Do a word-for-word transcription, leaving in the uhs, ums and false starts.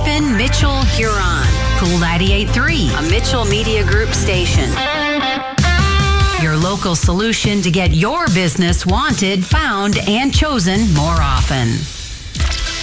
in Mitchell, Huron. Cool ninety-eight point three, a Mitchell Media Group station. Your local solution to get your business wanted, found, and chosen more often.